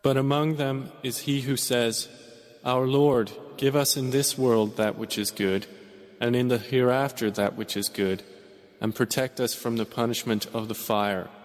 But among them is he who says, Our Lord, give us in this world that which is good, and in the hereafter that which is good, and protect us from the punishment of the fire.